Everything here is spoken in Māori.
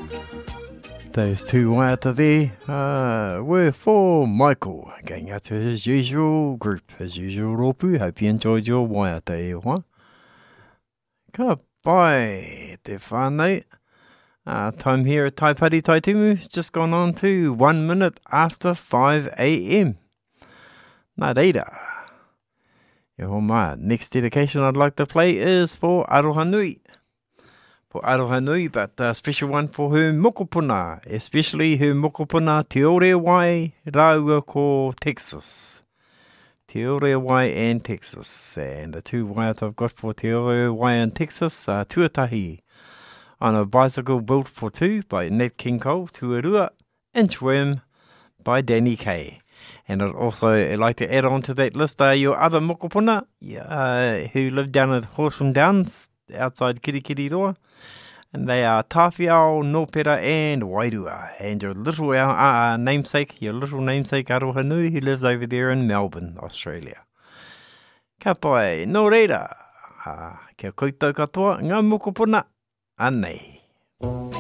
Those two waiata there were for Michael, going out to his usual group, his usual ropu. Hope you enjoyed your waiata e hoa. Ka pai te whānau. Time here at Taipari Taitumu has just gone on to 1 minute after 5 a.m. Nā reira. E ho mai, next dedication I'd like to play is for Aroha Nui. For Aroha Nui, but a special one for her mokopuna, especially her mokopuna Te Ore Wai Raua ko Texas. Te Ore Wai and Texas. And the two waiata I've got for Te Ore Wai and Texas are Tuatahi on a Bicycle Built for Two by Nat King Cole, Tuarua, and Swim by Danny Kaye. And I'd also like to add on to that list your other mokopuna who live down at Horsham Downs outside Kirikiriroa. And they are Tawhiao, Nopera and Wairua. And your little namesake, Aroha Nui, who lives over there in Melbourne, Australia. Ka pai, nō reira. Kia koutou katoa, ngā mokopuna, anei.